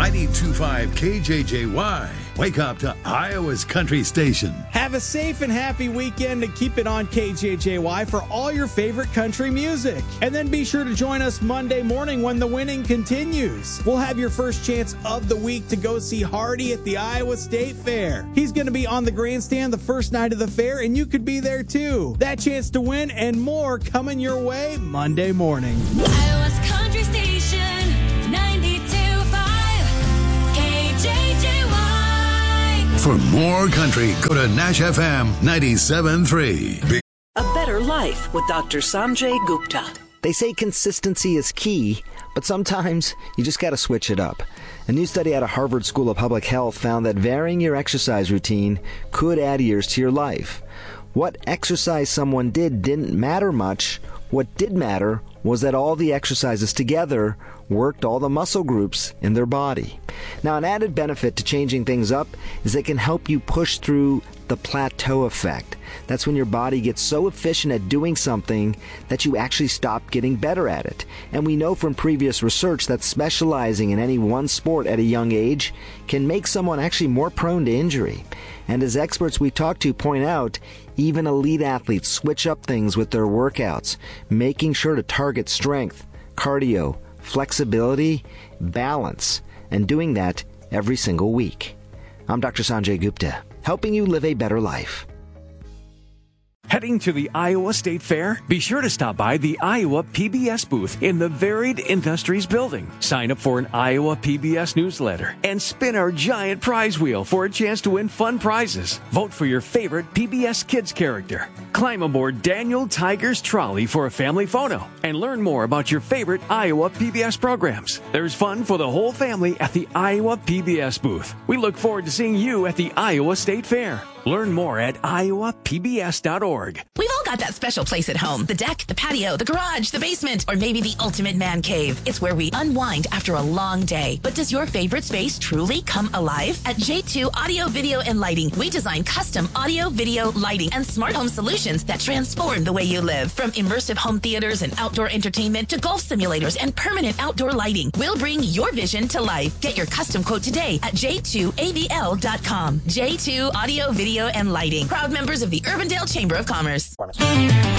92.5 KJJY. Wake up to Iowa's country station. Have a safe and happy weekend and keep it on KJJY for all your favorite country music. And then be sure to join us Monday morning when the winning continues. We'll have your first chance of the week to go see Hardy at the Iowa State Fair. He's going to be on the grandstand the first night of the fair, and you could be there too. That chance to win and more coming your way Monday morning. Iowa's country station, 92.5 KJJY. For more country, go to Nash FM 97.3. A Better Life with Dr. Sanjay Gupta. They say consistency is key, but sometimes you just got to switch it up. A new study out of Harvard School of Public Health found that varying your exercise routine could add years to your life. What exercise someone did didn't matter much. What did matter was that all the exercises together worked all the muscle groups in their body. Now, an added benefit to changing things up is they can help you push through the plateau effect. That's when your body gets so efficient at doing something that you actually stop getting better at it. And we know from previous research that specializing in any one sport at a young age can make someone actually more prone to injury. And as experts we talk to point out, even elite athletes switch up things with their workouts, making sure to target strength, cardio, flexibility, balance, and doing that every single week. I'm Dr. Sanjay Gupta, helping you live a better life. Heading to the Iowa State Fair? Be sure to stop by the Iowa PBS booth in the Varied Industries building. Sign up for an Iowa PBS newsletter and spin our giant prize wheel for a chance to win fun prizes. Vote for your favorite PBS Kids character. Climb aboard Daniel Tiger's trolley for a family photo and learn more about your favorite Iowa PBS programs. There's fun for the whole family at the Iowa PBS booth. We look forward to seeing you at the Iowa State Fair. Learn more at iowapbs.org. We've all got that special place at home. The deck, the patio, the garage, the basement, or maybe the ultimate man cave. It's where we unwind after a long day. But does your favorite space truly come alive? At J2 Audio, Video, and Lighting, we design custom audio, video, lighting, and smart home solutions that transform the way you live. From immersive home theaters and outdoor entertainment to golf simulators and permanent outdoor lighting, we'll bring your vision to life. Get your custom quote today at j2avl.com. J2 Audio, Video, and Lighting. Proud members of the Urbandale Chamber of Commerce.